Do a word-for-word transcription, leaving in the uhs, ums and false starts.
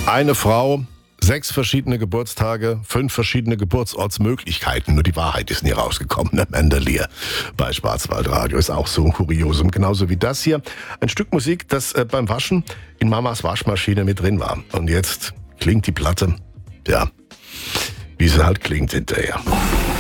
Eine Frau, sechs verschiedene Geburtstage, fünf verschiedene Geburtsortsmöglichkeiten. Nur die Wahrheit ist nie rausgekommen. Ne? Mandelier bei Schwarzwaldradio ist auch so ein Kuriosum. Genauso wie das hier. Ein Stück Musik, das äh, beim Waschen in Mamas Waschmaschine mit drin war. Und jetzt klingt die Platte, ja, wie sie halt klingt hinterher.